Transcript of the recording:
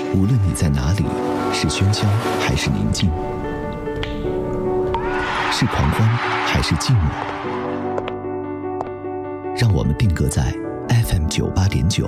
无论你在哪里，是喧嚣还是宁静，是狂欢还是寂寞，让我们定格在 FM 98.9